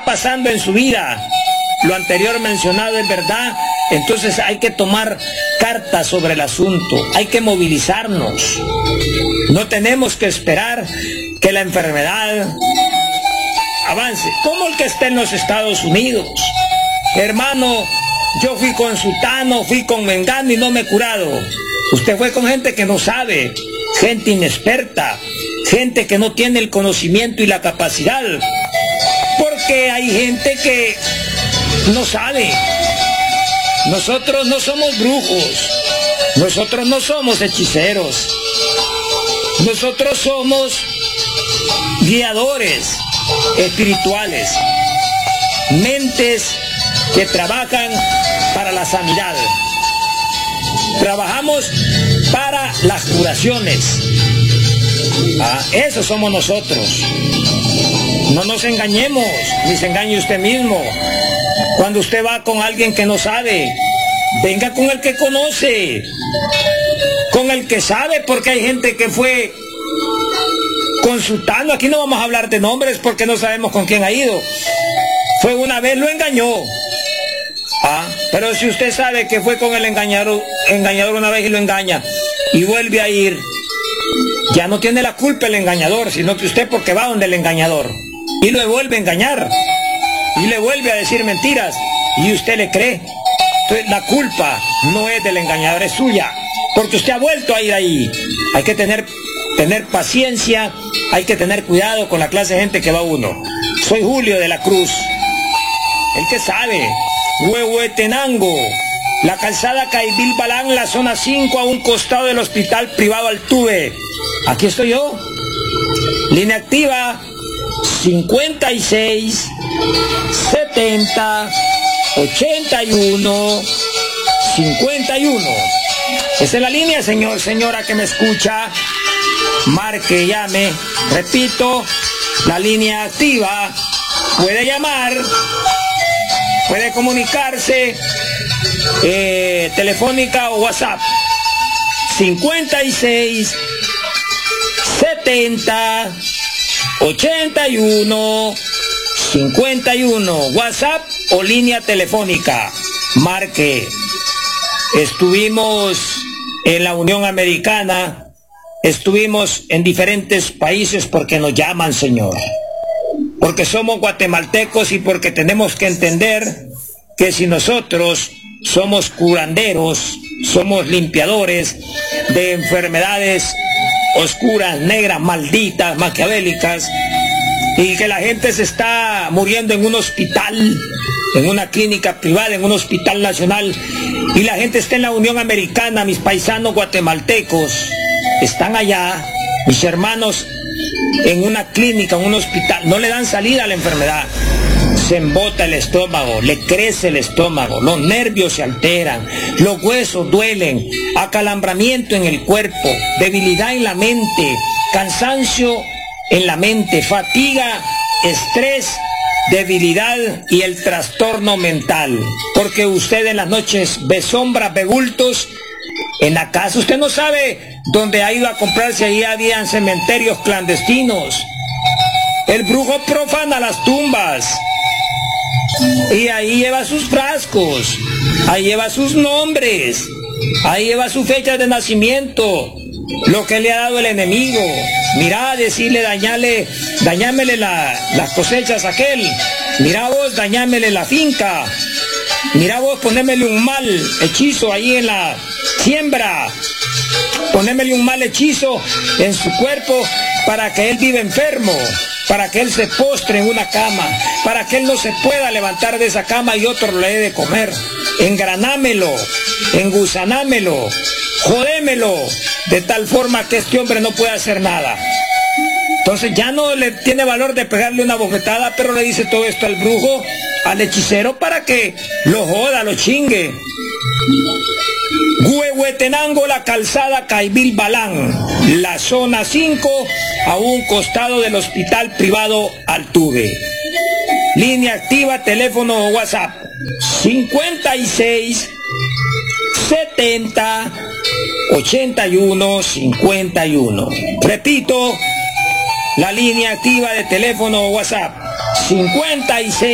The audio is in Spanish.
pasando en su vida, lo anterior mencionado es verdad, entonces hay que tomar cartas sobre el asunto, hay que movilizarnos. No tenemos que esperar que la enfermedad avance, como el que esté en los Estados Unidos. Hermano, yo fui con sultano, fui con mengano y no me he curado. Usted fue con gente que no sabe, gente inexperta, gente que no tiene el conocimiento y la capacidad. Porque hay gente que no sabe. Nosotros no somos brujos, nosotros no somos hechiceros, nosotros somos guiadores espirituales, mentes que trabajan para la sanidad. Trabajamos para las curaciones. Eso somos nosotros. No nos engañemos, ni se engañe usted mismo. Cuando usted va con alguien que no sabe, venga con el que conoce, con el que sabe, porque hay gente que fue consultando. Aquí no vamos a hablar de nombres porque no sabemos con quién ha ido. Fue una vez, lo engañó. Pero si usted sabe que fue con el engañador una vez y lo engaña y vuelve a ir, ya no tiene la culpa el engañador, sino que usted, porque va donde el engañador y lo vuelve a engañar y le vuelve a decir mentiras y usted le cree. Entonces la culpa no es del engañador, es suya, porque usted ha vuelto a ir ahí. Hay que tener paciencia, hay que tener cuidado con la clase de gente que va uno. Soy Julio de la Cruz, el que sabe. Huehuetenango, la calzada Caibil Balán, la zona 5, a un costado del hospital privado Altuve. Aquí estoy yo. Línea activa 56 70 81 51. Esa es la línea, señor, señora que me escucha. Marque, llame. Repito, la línea activa. Puede llamar, puede comunicarse, telefónica o WhatsApp. 56 70 81 51. WhatsApp o línea telefónica. Marque. Estuvimos en la Unión Americana, estuvimos en diferentes países porque nos llaman, señor. Porque somos guatemaltecos y porque tenemos que entender que si nosotros somos curanderos, somos limpiadores de enfermedades oscuras, negras, malditas, maquiavélicas, y que la gente se está muriendo en un hospital, en una clínica privada, en un hospital nacional, y la gente está en la Unión Americana, mis paisanos guatemaltecos están allá, mis hermanos, en una clínica, en un hospital, no le dan salida a la enfermedad. Se embota el estómago, le crece el estómago, los nervios se alteran, los huesos duelen, acalambramiento en el cuerpo, debilidad en la mente, cansancio en la mente, fatiga, estrés, debilidad y el trastorno mental. Porque usted en las noches ve sombras, ve bultos. En la casa usted no sabe dónde ha ido a comprarse, ahí habían cementerios clandestinos. El brujo profana las tumbas y ahí lleva sus frascos, ahí lleva sus nombres, ahí lleva su fecha de nacimiento, lo que le ha dado el enemigo. Mira, decirle, dañámele las cosechas a aquel. Mira vos, dañámele la finca. Mira vos, ponémele un mal hechizo ahí en la siembra. Ponémele un mal hechizo en su cuerpo para que él viva enfermo, para que él se postre en una cama, para que él no se pueda levantar de esa cama y otro le dé de comer. Engranámelo, engusanámelo, jodémelo, de tal forma que este hombre no pueda hacer nada. Entonces ya no le tiene valor de pegarle una bofetada, pero le dice todo esto al brujo, al hechicero, para que lo joda, lo chingue. Huehuetenango, la calzada Caibil Balán, la zona 5, a un costado del hospital privado Altuve. Línea activa, teléfono o WhatsApp 56 70 81 51. Repito, la línea activa de teléfono o WhatsApp 56